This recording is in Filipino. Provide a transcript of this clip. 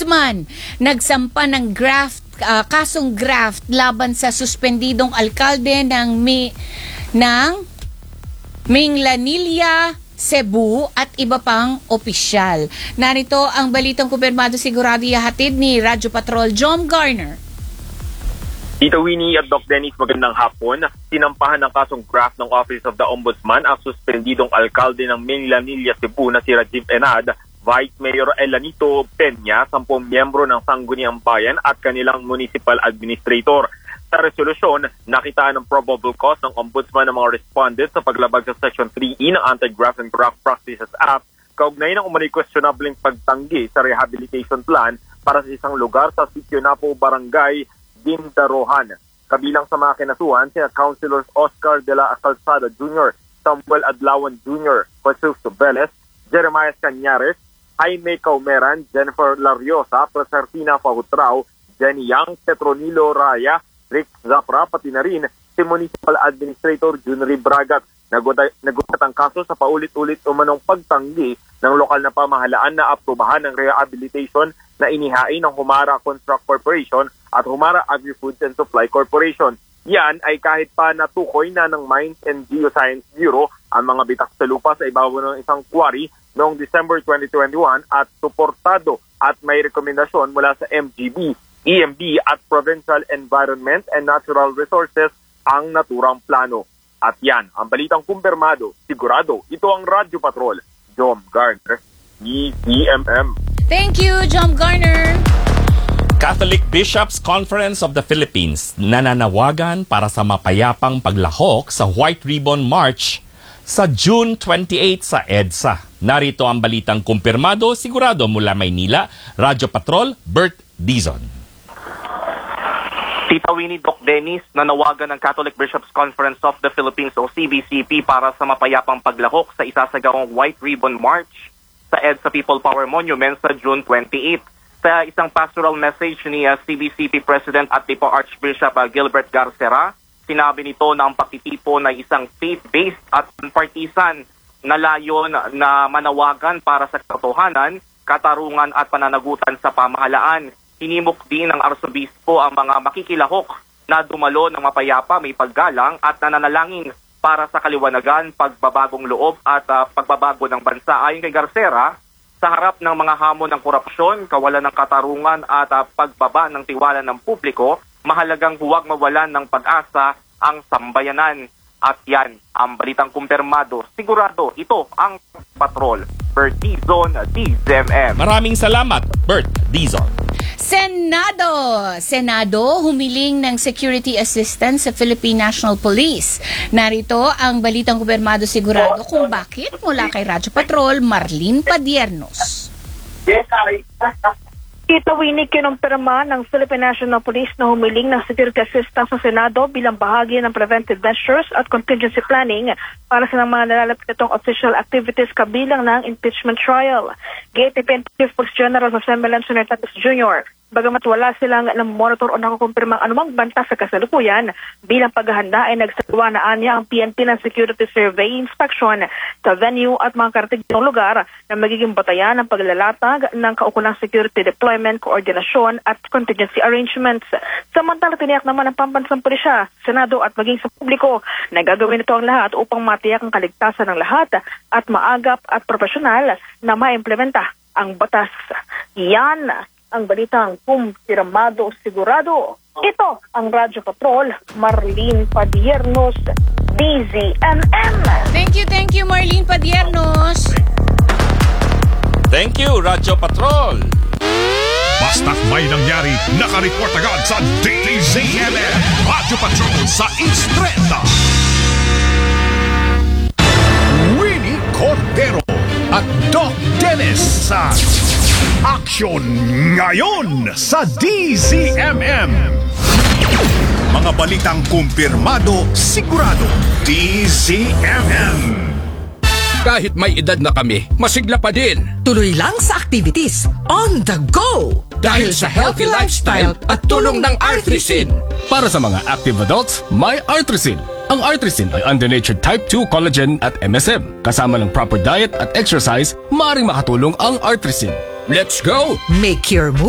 ombudsman nagsampa ng kasong graft laban sa suspendidong alkalde ng Minglanilla, Cebu at iba pang opisyal. Narito ang balitang kumpirmado sigurado ihahatid ni Radyo Patrol Jom Garner. Tito Winnie at Doc Dennis, magandang hapon. Sinampahan ng kasong graft ng Office of the Ombudsman ang suspendidong alkalde ng Minglanilla, Cebu na si Rajim Enad, Vice Mayor Elanito Peña, 10 miyembro ng Sangguniang Bayan at kanilang municipal administrator. Sa resolusyon, nakitaan ng probable cause ng Ombudsman ng mga respondents sa paglabag sa Section 3E ng Anti-Graft and Graft Practices Act kaugnay ng umano'y questionableng pagtanggi sa rehabilitation plan para sa isang lugar sa Sitio Napo, Barangay Dindarohan. Kabilang sa mga kinasuhan, sina Councilors Oscar de la Calzada Jr., Samuel Adlawan Jr., Jesus Velez, Jeremiah Cañares, Jaime Caumeran, Jennifer Lariosa, Presertina Fahutrao, Jenny Yang, Petronilo Raya, Rick Zapra, pati na rin si Municipal Administrator Junry Bragat. Nagulat ang kaso sa paulit-ulit umanong pagtanggi ng lokal na pamahalaan na aprubahan ng rehabilitation na inihain ng Humara Construct Corporation at Humara Agri-Foods and Supply Corporation. Yan ay kahit pa natukoy na ng Mines and Geoscience Bureau ang mga bitak sa lupa sa ibabaw ng isang quarry noong December 2021 at suportado at may rekomendasyon mula sa MGB, EMB at Provincial Environment and Natural Resources ang naturang plano. At yan, ang balitang kumpirmado, sigurado, ito ang Radyo Patrol, Jom Garner, ECMM. Thank you, Jom Garner. Catholic Bishops Conference of the Philippines nananawagan para sa mapayapang paglahok sa White Ribbon March sa June 28 sa EDSA. Narito ang balitang kumpirmado, sigurado mula Maynila, Radyo Patrol, Bert Dizon. Tita Winnie, Doc Dennis, nanawagan ng Catholic Bishops Conference of the Philippines o CBCP para sa mapayapang paglahok sa isasagawang White Ribbon March sa EDSA People Power Monument sa June 28. Sa isang pastoral message ni CBCP President at Lipo Archbishop Gilbert Garcera, sinabi nito na ang pagtitipon ay isang faith-based at partisan na layon na manawagan para sa katotohanan, katarungan at pananagutan sa pamahalaan. Hinimok din ng Arsobispo ang mga makikilahok na dumalo ng mapayapa, may paggalang at nananalangin para sa kaliwanagan, pagbabagong loob at pagbabago ng bansa. Ayon kay Garcera, sa harap ng mga hamon ng korupsyon, kawalan ng katarungan at pagbaba ng tiwala ng publiko, mahalagang huwag mawalan ng pag-asa ang sambayanan. At yan, ang balitang kumpirmado, sigurado, ito ang Patrol, Bert Dizon, DZMM. Maraming salamat, Bert Dizon. Senado humiling ng security assistance sa Philippine National Police. Narito ang balitang kumpirmado sigurado kung bakit mula kay Radyo Patrol, Marlene Padiernos. Tito Winnie, kinumpirma ng Philippine National Police na humiling ng security assistance sa Senado bilang bahagi ng preventive measures at contingency planning para sa mga nalalapit nitong official activities kabilang ng impeachment trial. GATP Chief Police General Jose Melencio Tatis Jr. Bagamat wala silang monitor o nakukumpirmang anumang banta sa kasalukuyan, bilang paghahanda ay nagsagawa na anya ang PNP ng security survey inspection sa venue at mga karatig ng lugar na magiging batayan ng paglalatag ng kaukulang security deployment, koordinasyon at contingency arrangements. Samantala, tiniyak naman ng pambansang pulisya, Senado at maging sa publiko na gagawin ito ang lahat upang matiyak ang kaligtasan ng lahat at maagap at profesional na maimplementa ang batas. Yan ang balitang kumpirmado sigurado. Ito ang Radyo Patrol, Marlene Padiernos, DZMM. Thank you, Marlene Padiernos. Thank you, Radyo Patrol. Basta't may nangyari, nakareport agad sa DZMM. Radyo Patrol sa Istreta. Winnie Cordero at Doc Dennis sa Action Ngayon sa DZMM. Mga balitang kumpirmado, sigurado, DZMM. Kahit may edad na kami, masigla pa din. Tuloy lang sa activities on the go. Dahil sa healthy lifestyle at tulong ng Artrisin. Para sa mga active adults, may Artrisin. Ang Artrisin ay undenatured type 2 collagen at MSM. Kasama ng proper diet at exercise, maaaring makatulong ang Artrisin. Let's go! Make your move.